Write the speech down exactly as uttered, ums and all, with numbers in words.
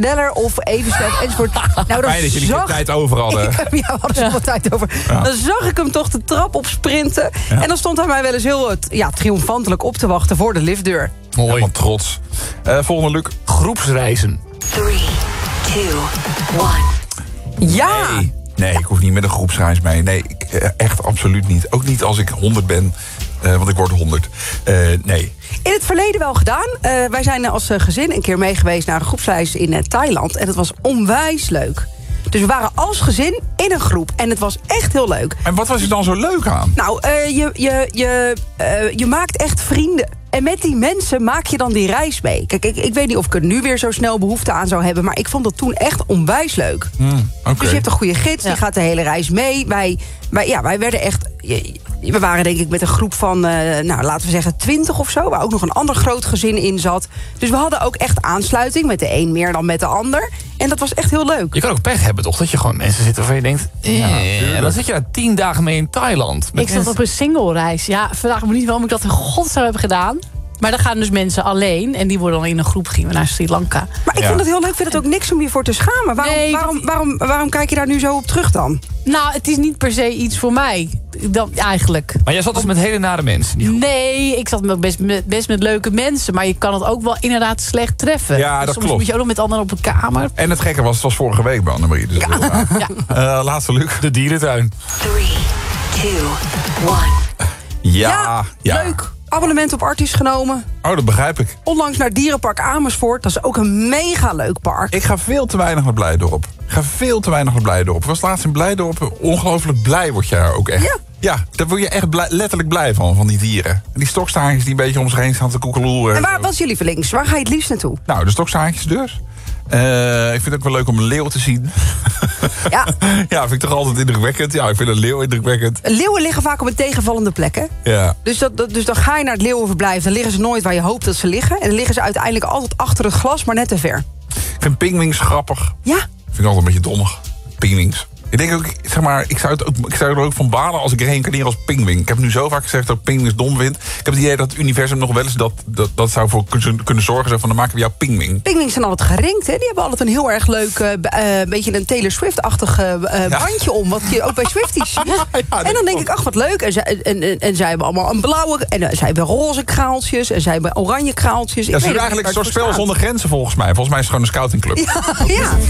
sneller of even snel enzovoort. Nou, Fijn dat jullie zag... tijd over hadden. ja, we hadden zoveel tijd over. Ja. Dan zag ik hem toch de trap op sprinten. Ja. En dan stond hij mij wel eens heel ja, triomfantelijk op te wachten voor de liftdeur. Mooi. Helemaal trots. Uh, volgende, Luc. Groepsreizen. Three, two, one. Ja! Nee. nee, ik hoef niet met een groepsreis mee. Nee, ik, eh, echt absoluut niet. Ook niet als ik honderd ben, uh, want ik word honderd. Uh, nee. In het verleden wel gedaan. Uh, wij zijn als uh, gezin een keer mee geweest naar een groepsreis in uh, Thailand. En het was onwijs leuk. Dus we waren als gezin in een groep. En het was echt heel leuk. En wat was er dan zo leuk aan? Nou, uh, je, je, je, uh, je maakt echt vrienden. En met die mensen maak je dan die reis mee. Kijk, ik, ik weet niet of ik er nu weer zo snel behoefte aan zou hebben... maar ik vond dat toen echt onwijs leuk. Hmm, okay. Dus je hebt een goede gids, Ja. die gaat de hele reis mee. Wij, wij, ja, wij werden echt... We waren denk ik met een groep van, uh, nou, laten we zeggen, twintig of zo... waar ook nog een ander groot gezin in zat. Dus we hadden ook echt aansluiting, met de een meer dan met de ander. En dat was echt heel leuk. Je kan ook pech hebben, toch? Dat je gewoon mensen zit waarvan je denkt... Eh, en dan zit je daar tien dagen mee in Thailand. Met Ik zat mensen- op een single reis. Ja, vraag me niet waarom ik dat in godsnaam heb gedaan. Maar dan gaan dus mensen alleen. En die worden dan in een groep gingen we naar Sri Lanka. Maar ik Ja. vind het heel leuk, ik vind het ook niks om je voor te schamen. Waarom, Nee, dat- waarom, waarom, waarom kijk je daar nu zo op terug dan? Nou, het is niet per se iets voor mij. Dan, eigenlijk. Maar jij zat dus met hele nare mensen. Die groep. Nee, ik zat met best, met, best met leuke mensen. Maar je kan het ook wel inderdaad slecht treffen. Ja, dat Soms klopt. moet je ook nog met anderen op een kamer. En het gekke was, het was vorige week bij Annemarie. Dus ja. Ja. uh, laatste, Luc. De dierentuin. Three, two, one. Ja, ja. Leuk. Abonnement op Artis genomen. Oh, dat begrijp ik. Onlangs naar Dierenpark Amersfoort. Dat is ook een mega leuk park. Ik ga veel te weinig naar Blijdorp. Ik ga veel te weinig naar Blijdorp. Ik was laatst in Blijdorp. Ongelooflijk blij word je daar ook echt. Ja. Ja, daar word je echt blij, letterlijk blij van, van die dieren. En die stokstaartjes die een beetje om zich heen staan te koekeloeren. En waar, wat is jullie lievelings? Waar ga je het liefst naartoe? Nou, de stokstaartjes dus. Uh, ik vind het ook wel leuk om een leeuw te zien. Ja, Ja, vind ik toch altijd indrukwekkend. Ja, ik vind een leeuw indrukwekkend. leeuwen liggen vaak op een tegenvallende plekken. Ja. Dus, dat, dat- dus dan ga je naar het leeuwenverblijf. Dan liggen ze nooit waar je hoopt dat ze liggen. En dan liggen ze uiteindelijk altijd achter het glas, maar net te ver. Ik vind pingwings grappig. Ja, Vind ik altijd een beetje dommig. Pingwings. Ik denk ook, zeg maar, ik zou, het ook, ik zou er ook van balen als ik reïncarneer als pingwing. Ik heb nu zo vaak gezegd dat ik pingwings dom vind. Ik heb het idee dat het universum nog wel eens dat, dat, dat zou voor kunnen, kunnen zorgen. Zo van, dan maken we jou pingwing. pingwings zijn altijd gerinkt. Hè? Die hebben altijd een heel erg leuk, eh, b- eh, beetje een Taylor Swift-achtig eh, eh, Ja. bandje om. Wat je ook bij Swifties ziet. dat En dan denk ik, klopt. ach, wat leuk. En zij, en, en, en zij hebben allemaal een blauwe... En eh, zij hebben roze kraaltjes. En zij hebben oranje kraaltjes. Ik Ja, weet ze doen niet eigenlijk een waar soort het spel voor zonder grenzen volgens mij. Volgens mij is het gewoon een scoutingclub. staat. Ja.